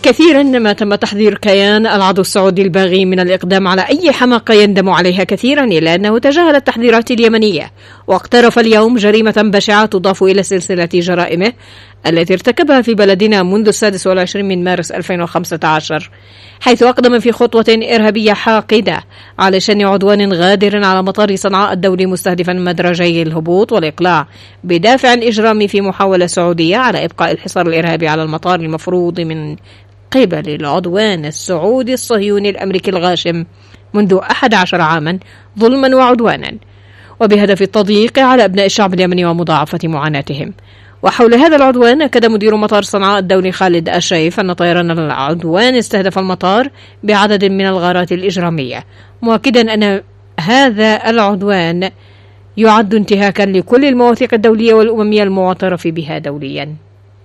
كثيرا ما تم تحذير كيان العدو السعودي الباغي من الإقدام على أي حماقة يندم عليها كثيرا، إلا أنه تجاهل التحذيرات اليمنية واقترف اليوم جريمة بشعة تضاف إلى سلسلة جرائمه التي ارتكبها في بلدنا منذ 26 من مارس 2015، حيث أقدم في خطوة إرهابية حاقدة على شن عدوان غادر على مطار صنعاء الدولي مستهدفا مدرجي الهبوط والإقلاع بدافع الإجرام في محاولة سعودية على إبقاء الحصار الإرهابي على المطار المفروض من قبل العدوان السعودي الصهيوني الأمريكي الغاشم منذ 11 عاما ظلما وعدوانا، وبهدف التضييق على أبناء الشعب اليمني ومضاعفة معاناتهم. وحول هذا العدوان أكد مدير مطار صنعاء الدولي خالد الشيف أن طيران العدوان استهدف المطار بعدد من الغارات الإجرامية، مؤكدا أن هذا العدوان يعد انتهاكا لكل المواثيق الدولية والأممية المعترف بها دوليا.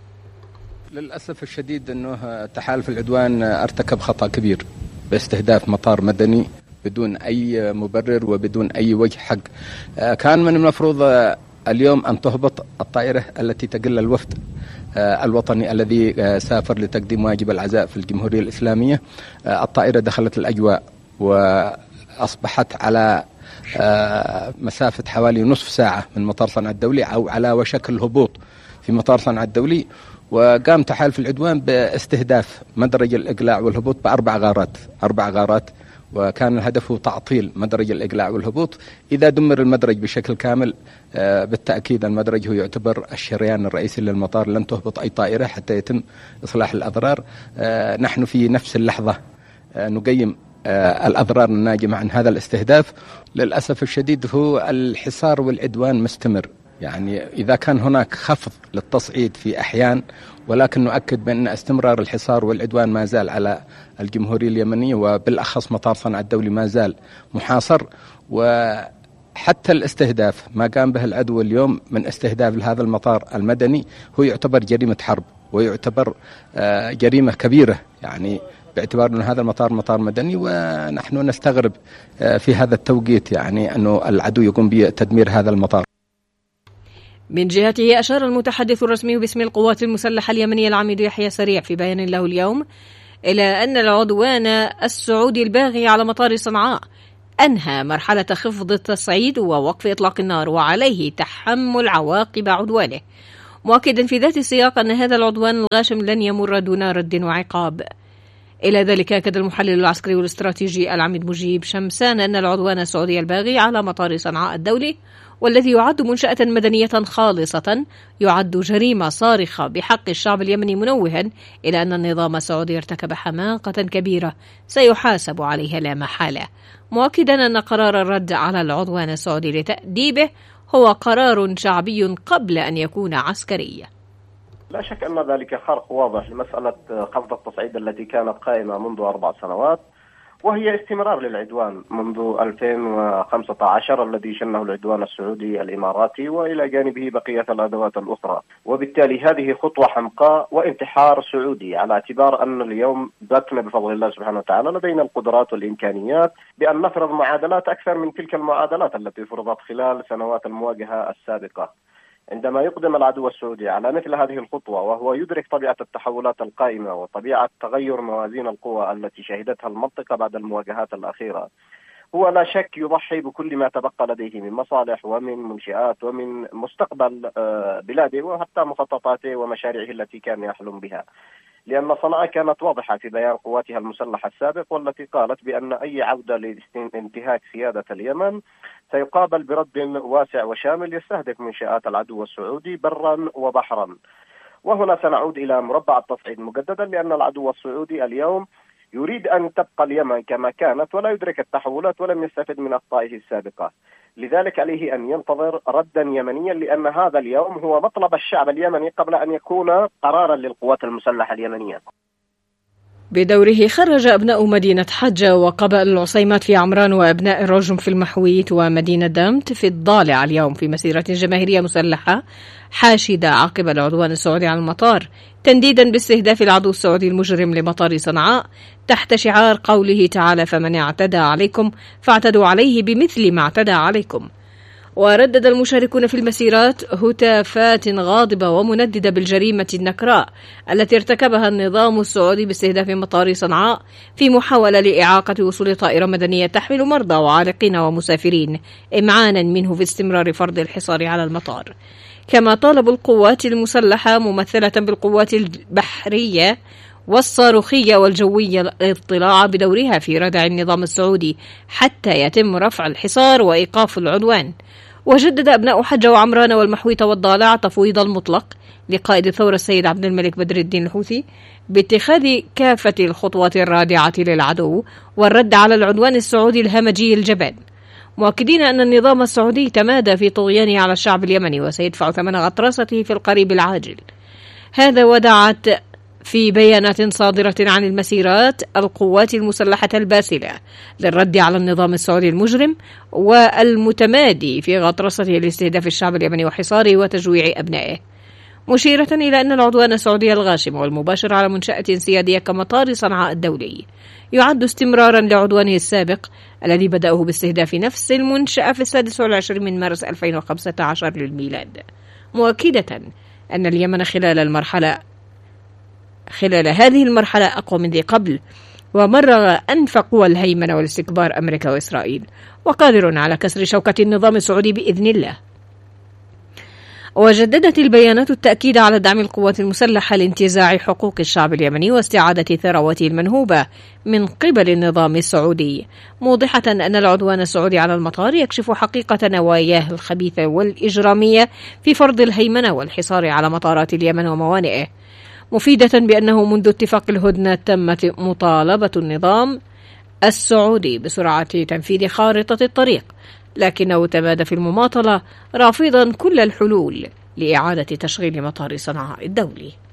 للأسف الشديد أنه تحالف العدوان ارتكب خطأ كبير باستهداف مطار مدني بدون أي مبرر وبدون أي وجه حق. كان من المفروض اليوم أن تهبط الطائرة التي تقل الوفد الوطني الذي سافر لتقديم واجب العزاء في الجمهورية الإسلامية. الطائرة دخلت الأجواء وأصبحت على مسافة حوالي نصف ساعة من مطار صنعاء الدولي أو على وشك الهبوط في مطار صنعاء الدولي، وقام تحالف العدوان باستهداف مدرج الإقلاع والهبوط أربع غارات، وكان الهدف تعطيل مدرج الإقلاع والهبوط. إذا دمر المدرج بشكل كامل بالتأكيد المدرج هو يعتبر الشريان الرئيسي للمطار، لن تهبط أي طائرة حتى يتم إصلاح الأضرار. نحن في نفس اللحظة نقيم الأضرار الناجمة عن هذا الاستهداف. للأسف الشديد هو الحصار والعدوان مستمر، يعني إذا كان هناك خفض للتصعيد في أحيان، ولكن نؤكد بأن استمرار الحصار والعدوان ما زال على الجمهورية اليمنية، وبالأخص مطار صنعاء الدولي ما زال محاصر. وحتى الاستهداف ما قام به العدو اليوم من استهداف لهذا المطار المدني هو يعتبر جريمة حرب، ويعتبر جريمة كبيرة، يعني باعتبار أن هذا المطار مطار مدني، ونحن نستغرب في هذا التوقيت يعني أنه العدو يقوم بتدمير هذا المطار. من جهته أشار المتحدث الرسمي باسم القوات المسلحة اليمنية العميد يحيى سريع في بيان له اليوم إلى أن العدوان السعودي الباغي على مطار صنعاء أنهى مرحلة خفض التصعيد ووقف إطلاق النار، وعليه تحمل عواقب عدوانه، مؤكدا في ذات السياق أن هذا العدوان الغاشم لن يمر دون رد وعقاب. إلى ذلك أكد المحلل العسكري والاستراتيجي العميد مجيب شمسان أن العدوان السعودي الباغي على مطار صنعاء الدولي، والذي يعد منشأة مدنية خالصة، يعد جريمة صارخة بحق الشعب اليمني، منوها إلى أن النظام السعودي ارتكب حماقة كبيرة سيحاسب عليها لا محالة، مؤكدا أن قرار الرد على العدوان السعودي لتأديبه هو قرار شعبي قبل أن يكون عسكري. لا شك أن ذلك خرق واضح لمسألة خفض التصعيد التي كانت قائمة منذ 4 سنوات، وهي استمرار للعدوان منذ 2015 الذي شنه العدوان السعودي الإماراتي، وإلى جانبه بقية الأدوات الأخرى. وبالتالي هذه خطوة حمقاء وانتحار سعودي، على اعتبار أن اليوم باتنا بفضل الله سبحانه وتعالى لدينا القدرات والإمكانيات بأن نفرض معادلات أكثر من تلك المعادلات التي فرضت خلال سنوات المواجهة السابقة. عندما يقدم العدو السعودي على مثل هذه الخطوة وهو يدرك طبيعة التحولات القائمة وطبيعة تغير موازين القوى التي شهدتها المنطقة بعد المواجهات الأخيرة، هو لا شك يضحي بكل ما تبقى لديه من مصالح ومن منشآت ومن مستقبل بلاده وحتى مخططاته ومشاريعه التي كان يحلم بها. لأن صنعاء كانت واضحة في بيان قواتها المسلحة السابق، والتي قالت بأن أي عودة لانتهاك سيادة اليمن سيقابل برد واسع وشامل يستهدف منشآت العدو السعودي برا وبحرا. وهنا سنعود إلى مربع التصعيد مجددا، لأن العدو السعودي اليوم يريد أن تبقى اليمن كما كانت ولا يدرك التحولات ولم يستفد من أخطائه السابقة. لذلك عليه أن ينتظر ردا يمنيا، لأن هذا اليوم هو مطلب الشعب اليمني قبل أن يكون قرارا للقوات المسلحة اليمنية. بدوره خرج أبناء مدينة حجة وقبائل العصيمات في عمران وأبناء الرجم في المحويت ومدينة دمت في الضالع اليوم في مسيرة جماهيرية مسلحة حاشدة عقب العدوان السعودي على المطار، تنديدا باستهداف العدو السعودي المجرم لمطار صنعاء تحت شعار قوله تعالى: فمن اعتدى عليكم فاعتدوا عليه بمثل ما اعتدى عليكم. وردد المشاركون في المسيرات هتافات غاضبة ومنددة بالجريمة النكراء التي ارتكبها النظام السعودي باستهداف مطار صنعاء في محاولة لإعاقة وصول طائرة مدنية تحمل مرضى وعالقين ومسافرين إمعانا منه في استمرار فرض الحصار على المطار. كما طالب القوات المسلحة ممثلة بالقوات البحرية والصاروخية والجوية الاطلاع بدورها في ردع النظام السعودي حتى يتم رفع الحصار وإيقاف العدوان. وجدد أبناء حجة وعمران والمحويطة والضالع تفويض المطلق لقائد الثورة السيد عبد الملك بدر الدين الحوثي باتخاذ كافة الخطوات الرادعة للعدو والرد على العدوان السعودي الهمجي الجبان، مؤكدين أن النظام السعودي تمادى في طغيانه على الشعب اليمني وسيدفع ثمن غطرسته في القريب العاجل. هذا ودعت في بيانات صادرة عن المسيرات القوات المسلحة الباسلة للرد على النظام السعودي المجرم والمتمادي في غطرسته لاستهداف الشعب اليمني وحصاره وتجويع أبنائه، مشيرة إلى أن العدوان السعودي الغاشم والمباشر على منشأة سيادية كمطار صنعاء الدولي يعد استمرارا لعدوانه السابق الذي بدأه باستهداف نفس المنشأة في 26 من مارس 2015 للميلاد، مؤكدة أن اليمن خلال هذه المرحلة أقوى من ذي قبل، ومرغ أنف قوى الهيمنة والاستكبار أمريكا وإسرائيل، وقادر على كسر شوكة النظام السعودي بإذن الله. وجددت البيانات التأكيد على دعم القوات المسلحة لانتزاع حقوق الشعب اليمني واستعادة ثروته المنهوبة من قبل النظام السعودي، موضحة أن العدوان السعودي على المطار يكشف حقيقة نواياه الخبيثة والإجرامية في فرض الهيمنة والحصار على مطارات اليمن وموانئه، مفيدة بأنه منذ اتفاق الهدنة تمت مطالبة النظام السعودي بسرعة تنفيذ خارطة الطريق، لكنه تمادى في المماطلة رافضا كل الحلول لإعادة تشغيل مطار صنعاء الدولي.